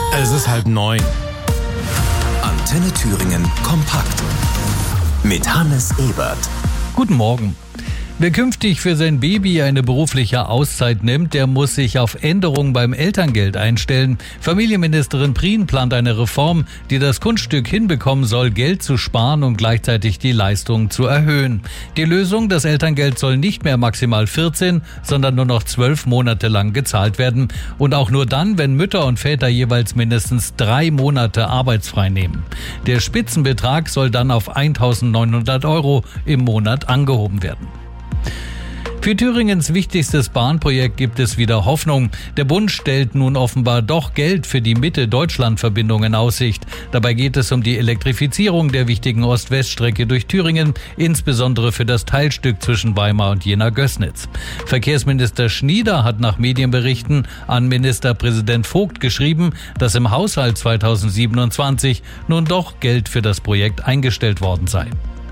Es ist 8:30. Antenne Thüringen kompakt mit Hannes Ebert. Guten Morgen. Wer künftig für sein Baby eine berufliche Auszeit nimmt, der muss sich auf Änderungen beim Elterngeld einstellen. Familienministerin Prien plant eine Reform, die das Kunststück hinbekommen soll, Geld zu sparen und gleichzeitig die Leistungen zu erhöhen. Die Lösung, das Elterngeld soll nicht mehr maximal 14, sondern nur noch 12 Monate lang gezahlt werden. Und auch nur dann, wenn Mütter und Väter jeweils mindestens 3 Monate arbeitsfrei nehmen. Der Spitzenbetrag soll dann auf 1.900 € im Monat angehoben werden. Für Thüringens wichtigstes Bahnprojekt gibt es wieder Hoffnung. Der Bund stellt nun offenbar doch Geld für die Mitte-Deutschland-Verbindung in Aussicht. Dabei geht es um die Elektrifizierung der wichtigen Ost-West-Strecke durch Thüringen, insbesondere für das Teilstück zwischen Weimar und Jena-Gößnitz. Verkehrsminister Schnieder hat nach Medienberichten an Ministerpräsident Vogt geschrieben, dass im Haushalt 2027 nun doch Geld für das Projekt eingestellt worden sei.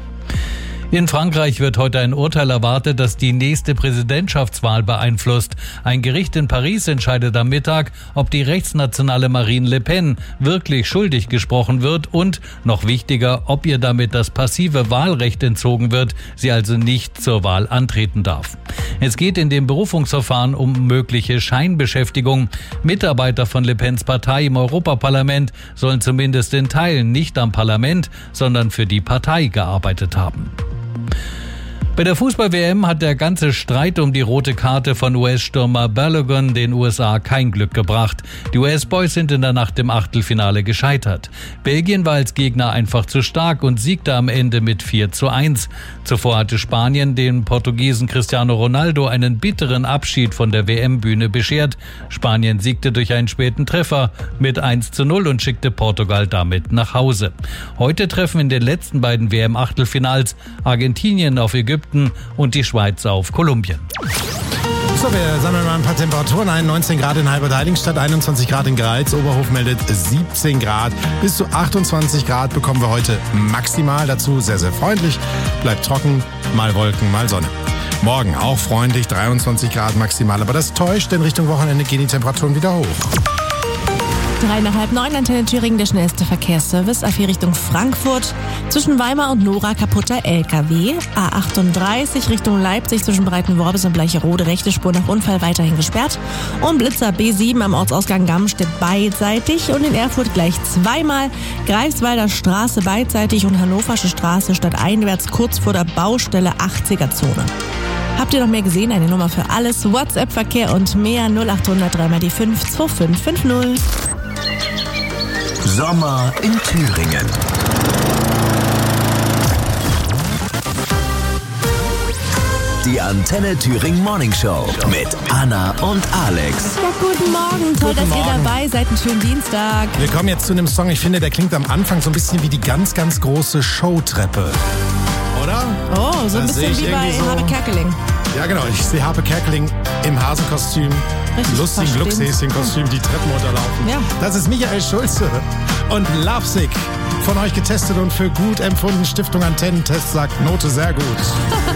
In Frankreich wird heute ein Urteil erwartet, das die nächste Präsidentschaftswahl beeinflusst. Ein Gericht in Paris entscheidet am Mittag, ob die rechtsnationale Marine Le Pen wirklich schuldig gesprochen wird und, noch wichtiger, ob ihr damit das passive Wahlrecht entzogen wird, sie also nicht zur Wahl antreten darf. Es geht in dem Berufungsverfahren um mögliche Scheinbeschäftigung. Mitarbeiter von Le Pens Partei im Europaparlament sollen zumindest in Teilen nicht am Parlament, sondern für die Partei gearbeitet haben. Bei der Fußball-WM hat der ganze Streit um die rote Karte von US-Stürmer Balogun den USA kein Glück gebracht. Die US-Boys sind in der Nacht im Achtelfinale gescheitert. Belgien war als Gegner einfach zu stark und siegte am Ende mit 4:1. Zuvor hatte Spanien dem Portugiesen Cristiano Ronaldo einen bitteren Abschied von der WM-Bühne beschert. Spanien siegte durch einen späten Treffer mit 1:0 und schickte Portugal damit nach Hause. Heute treffen in den letzten beiden WM-Achtelfinals Argentinien auf Ägypten und die Schweiz auf Kolumbien. So, wir sammeln mal ein paar Temperaturen ein. 19 Grad in Halbertheiligenstadt, 21 Grad in Greiz. Oberhof meldet 17 Grad. Bis zu 28 Grad bekommen wir heute maximal. Dazu sehr, sehr freundlich. Bleibt trocken, mal Wolken, mal Sonne. Morgen auch freundlich, 23 Grad maximal. Aber das täuscht, denn Richtung Wochenende gehen die Temperaturen wieder hoch. 3 nach halb 9, Antenne Thüringen, der schnellste Verkehrsservice. A4 Richtung Frankfurt. Zwischen Weimar und Nora kaputter LKW. A38 Richtung Leipzig zwischen Breitenworbis und Bleicherode. Rechte Spur nach Unfall weiterhin gesperrt. Und Blitzer B7 am Ortsausgang Gamstedt beidseitig. Und in Erfurt gleich zweimal. Greifswalder Straße beidseitig und Hannoversche Straße stadteinwärts kurz vor der Baustelle 80er-Zone. Habt ihr noch mehr gesehen? Eine Nummer für alles. WhatsApp-Verkehr und mehr 0800 3 die 5 2550. Sommer in Thüringen. Die Antenne Thüringen Morning Show mit Anna und Alex. Ja, guten Morgen. Toll, dass ihr dabei seid. Einen schönen Dienstag. Wir kommen jetzt zu einem Song, ich finde, der klingt am Anfang so ein bisschen wie die ganz, ganz große Showtreppe. Oder? Oh, so ein bisschen wie bei Habe Kerkeling. Ja, genau. Ich sehe Harpe Kerkeling im Hasenkostüm, lustigen Glückshäschenkostüm, die Treppen runterlaufen. Ja. Das ist Michael Schulze und Lovesick. Von euch getestet und für gut empfunden. Stiftung Antennentest sagt Note sehr gut.